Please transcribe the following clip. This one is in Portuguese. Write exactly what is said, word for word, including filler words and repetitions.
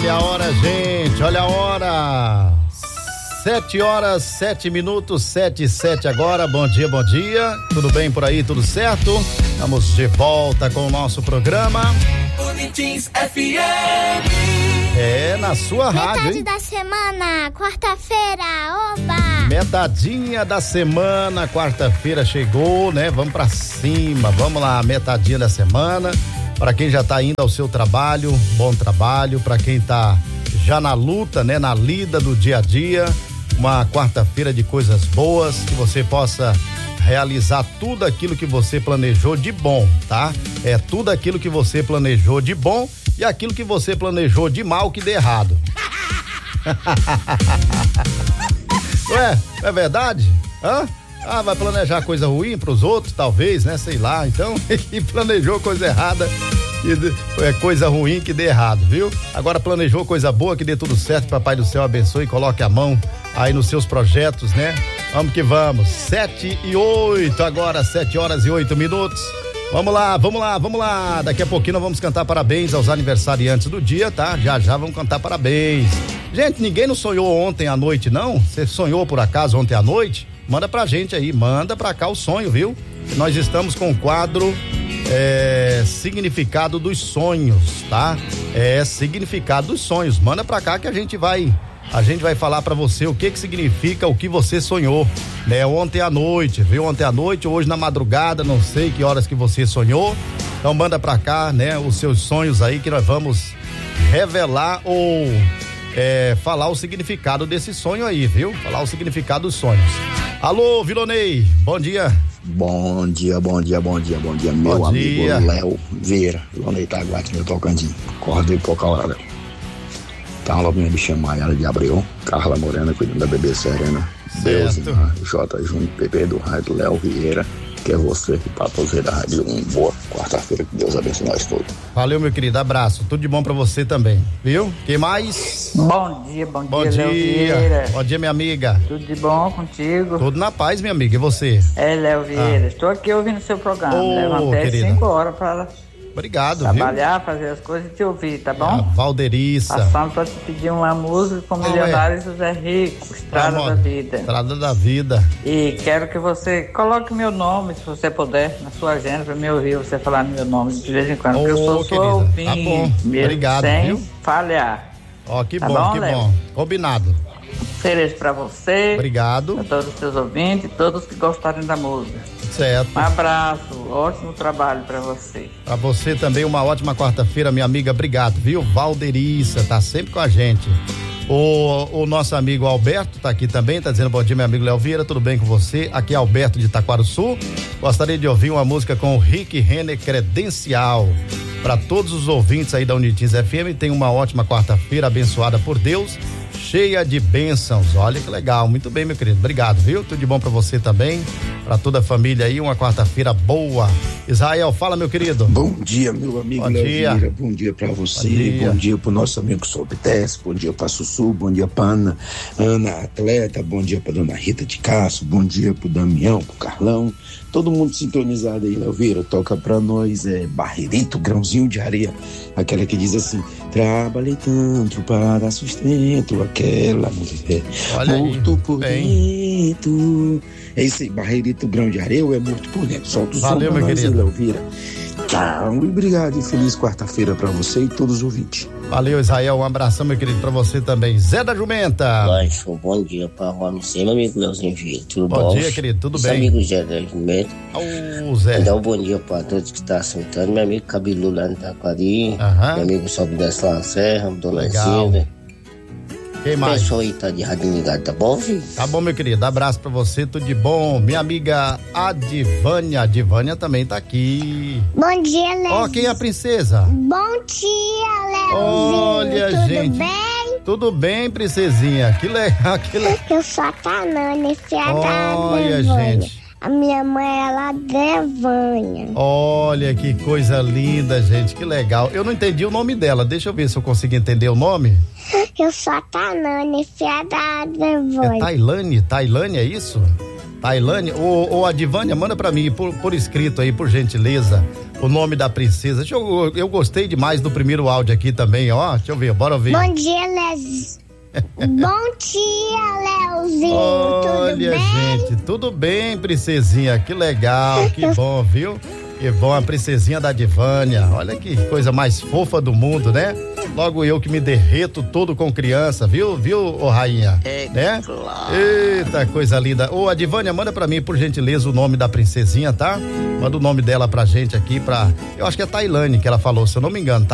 Olha a hora, gente, olha a hora. Sete horas, sete minutos, sete e sete agora. Bom dia, bom dia. Tudo bem por aí, tudo certo? Estamos de volta com o nosso programa. Unitins F M. É, na sua rádio, Metade hein? da semana, quarta-feira, oba! Metadinha da semana, quarta-feira chegou, né? Vamos pra cima, vamos lá, metadinha da semana. Para quem já tá indo ao seu trabalho, bom trabalho. Para quem tá já na luta, né? Na lida do dia a dia, uma quarta-feira de coisas boas, que você possa realizar tudo aquilo que você planejou de bom, tá? É tudo aquilo que você planejou de bom e aquilo que você planejou de mal que dê errado. Ué, é verdade? Hã? Ah, vai planejar coisa ruim pros outros, talvez, né? Sei lá. Então, e planejou coisa errada, e é coisa ruim que dê errado, viu? Agora planejou coisa boa, que dê tudo certo, Papai do Céu abençoe e coloque a mão aí nos seus projetos, né? Vamos que vamos. Sete e oito agora, sete horas e oito minutos. Vamos lá, vamos lá, vamos lá. Daqui a pouquinho nós vamos cantar parabéns aos aniversariantes do dia, tá? Já já vamos cantar parabéns. Gente, ninguém não sonhou ontem à noite, não? Você sonhou por acaso ontem à noite? Manda pra gente aí, manda pra cá o sonho, viu? Nós estamos com o quadro é, Significado dos Sonhos, tá? É, Significado dos Sonhos. Manda pra cá que a gente vai, a gente vai falar pra você o que que significa o que você sonhou, né? Ontem à noite, viu? Ontem à noite, hoje na madrugada, não sei que horas que você sonhou. Então manda pra cá, né? Os seus sonhos aí que nós vamos revelar ou é, falar o significado desse sonho aí, viu? Falar o significado dos sonhos. Alô, Vilonei, bom dia. Bom dia, bom dia, bom dia, bom dia, meu bom amigo dia. Léo Vieira, Vilonei Taguate, meu Tocantins. Acordei pouca hora, Léo. Tá uma lobinha de chamar ela de Abreu, Carla Morena, cuidando da bebê Serena. Deus, J. Júnior, Pepe do Rádio, Léo Vieira, que é você que para todos da rádio. Um boa quarta-feira, que Deus abençoe nós todos. Valeu, meu querido, abraço, tudo de bom pra você também, viu? Quem mais? Bom dia, bom, bom dia, dia, Léo Vieira. Bom dia, minha amiga. Tudo de bom contigo? Tudo na paz, minha amiga, e você? É, Léo Vieira, ah. estou aqui ouvindo seu programa, oh, levantei às cinco horas para Obrigado, trabalhar, viu? fazer as coisas e te ouvir, tá bom? A Valderiça. Passando para te pedir uma música com oh, Milionários é. José Rico, Estrada ah, da Vida. Estrada da Vida. E quero que você coloque meu nome, se você puder, na sua agenda, para me ouvir você falar meu nome de vez em quando, oh, porque eu sou sua ouvinte, tá bom. mesmo Obrigado, sem viu? falhar. Ó, oh, que tá bom, bom, que Léo? bom. Combinado. Feliz pra você. Obrigado. Pra todos os seus ouvintes e todos que gostarem da música. Certo. Um abraço, ótimo trabalho pra você. Pra você também, uma ótima quarta-feira, minha amiga. Obrigado, viu? Valderiça, tá sempre com a gente. O, o nosso amigo Alberto tá aqui também, tá dizendo bom dia, meu amigo Léo Vieira, tudo bem com você? Aqui é Alberto de Taquarussu. Gostaria de ouvir uma música com o Rick Renner, Credencial. Para todos os ouvintes aí da Unitins F M, tem uma ótima quarta-feira abençoada por Deus, cheia de bênçãos. Olha que legal, muito bem, meu querido, obrigado, viu? Tudo de bom para você também, para toda a família aí, uma quarta-feira boa. Israel, fala, meu querido. Bom dia, meu amigo Léo Vieira, bom dia para você, bom dia, bom dia pro nosso amigo Sobtes, bom dia pra Sussu, bom dia pra Ana, Ana Atleta, bom dia pra dona Rita de Castro, bom dia pro Damião, pro Carlão, todo mundo sintonizado aí, Léo Vieira, toca pra nós, é Barreirito, Grãozinho de Areia, aquela que diz assim, trabalhei tanto para dar sustento, aquela mulher, olha morto aí, por bem. dentro. É esse Barreirito, Grão de Areia ou é morto por dentro? Solta o som valeu, pra meu nós, querido. Léo Vieira. Tchau, obrigado e feliz quarta-feira pra você e todos os ouvintes. Valeu, Israel, um abração, meu querido, pra você também. Zé da Jumenta. Baixo, bom dia pra você, meu amigo Leozinho Vieira, tudo bom? Bom dia, querido, tudo Esse bem? amigo Zé da Jumenta. Ô, Zé. Dá um bom dia pra todos que estão acertando, meu amigo Cabeludo lá no Taquari, Aham. meu amigo Sobe Desce lá na Serra, Dona Legal. Zilda. Quem mais? O pessoal aí tá de rádio ligado, tá bom, filho? Tá bom, meu querido, abraço pra você, tudo de bom. Minha amiga Adivânia, Adivânia também tá aqui. Bom dia, Léo. Ó, quem é a princesa? Bom dia, Léo. Olha, Tudo gente. bem? Tudo bem, princesinha? Que legal, que legal. Eu sou a Tanane, filha da Olha, Devânia. gente. A minha mãe é lá Devânia. Olha que coisa linda, gente, que legal. Eu não entendi o nome dela, deixa eu ver se eu consigo entender o nome. Eu sou a Tanane, filha da É Devânia. Tailane, Tailane, é isso? Tailane, ô, ô Adivânia, manda pra mim por, por escrito aí, por gentileza, o nome da princesa. Deixa eu, eu gostei demais do primeiro áudio aqui também, ó. Deixa eu ver, bora ver. Bom dia, Les. Bom dia, Leozinho. Olha, tudo bem? gente, tudo bem, princesinha. Que legal, que bom, viu? Que bom, a princesinha da Adivânia. Olha que coisa mais fofa do mundo, né? Logo eu que me derreto todo com criança, viu? Viu, ô rainha? É, né? claro. Eita, coisa linda. Ô, Adivânia, manda pra mim, por gentileza, o nome da princesinha, tá? Manda o nome dela pra gente aqui, pra... Eu acho que é Tailane que ela falou, se eu não me engano, tá?